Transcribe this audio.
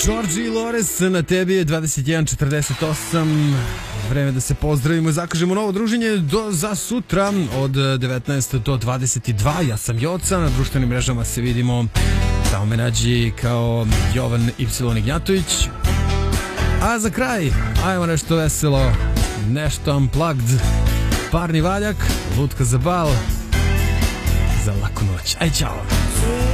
Georgi Lores, na tebi je 21:48. Vreme da se pozdravimo i zakažemo novo druženje za sutra od 19 do 22. Ja sam Joca, na društvenim mrežama se vidimo tamo me nađi kao Jovan Y. Ignjatović. A za kraj, ajmo nešto veselo, nešto unplugged, parni valjak, lutka za bal, za laku noć. Aj, čao!